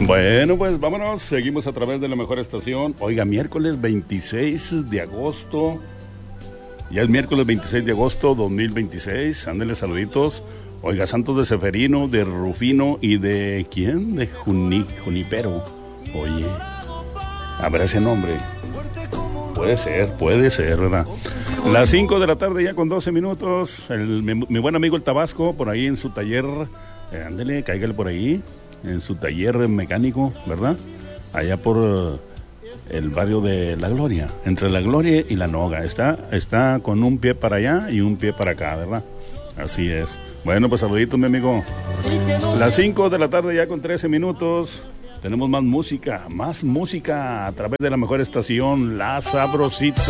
Bueno, pues vámonos, seguimos a través de la mejor estación. Oiga, miércoles 26 de agosto. Ya es miércoles 26 de agosto 2026. Ándele saluditos. Oiga, Santos de Seferino, de Rufino y de... ¿quién? De Junipero. Oye, ¿habrá ese nombre? Puede ser, ¿verdad? Las 5 de la tarde ya con 12 minutos. Mi buen amigo el Tabasco, por ahí en su taller. Ándele, cáigale por ahí. En su taller mecánico, ¿verdad? Allá por el barrio de La Gloria. Entre La Gloria y La Noga. Está con un pie para allá y un pie para acá, ¿verdad? Así es. Bueno, pues saluditos, mi amigo. Las 5 de la tarde ya con 13 minutos. Tenemos más música a través de la mejor estación, La Sabrosita.